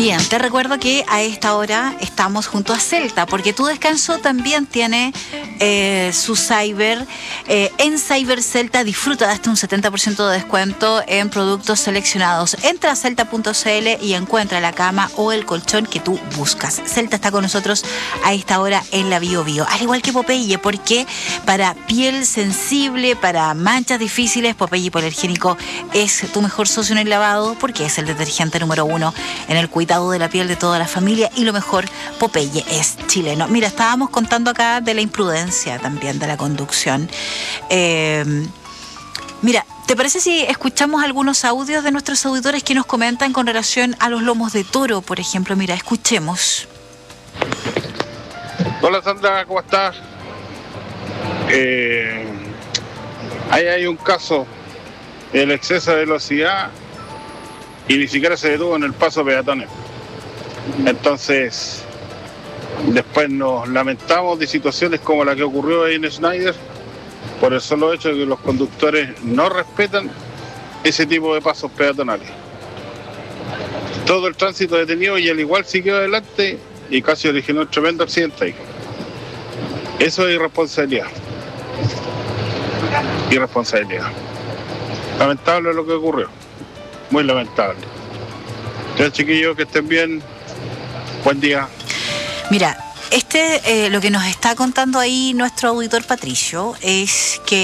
Bien, te recuerdo que a esta hora estamos junto a Celta, porque Tu Descanso también tiene su cyber. En Cyber Celta disfruta de hasta un 70% de descuento en productos seleccionados. Entra a celta.cl y encuentra la cama o el colchón que tú buscas. Celta está con nosotros a esta hora en la Bio Bio, al igual que Popeye, porque para piel sensible, para manchas difíciles, Popeye Hipoalergénico es tu mejor socio en el lavado, porque es el detergente número 1 en el cuidado de la piel de toda la familia, y lo mejor, Popeye es chileno. Mira, estábamos contando acá de la imprudencia también de la conducción. Mira, ¿te parece si escuchamos algunos audios de nuestros auditores que nos comentan con relación a los lomos de toro, por ejemplo? Mira, escuchemos. Hola Sandra, ¿cómo estás? Ahí hay un caso del exceso de velocidad y ni siquiera se detuvo en el paso de peatones. Entonces, después nos lamentamos de situaciones como la que ocurrió ahí en Schneider, por el solo hecho de que los conductores no respetan ese tipo de pasos peatonales. Todo el tránsito detenido y al igual siguió adelante y casi originó un tremendo accidente ahí. Eso es irresponsabilidad. Lamentable lo que ocurrió. Muy lamentable. Ya, chiquillos, que estén bien. Buen día. Mira, lo que nos está contando ahí nuestro auditor Patricio es que